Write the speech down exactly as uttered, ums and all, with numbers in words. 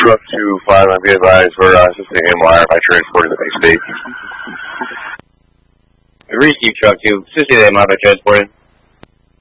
Truck two five, I'm being advised we're uh, assisting M Y R by transporting the base state. Receive Truck two, assisting M Y R by transporting.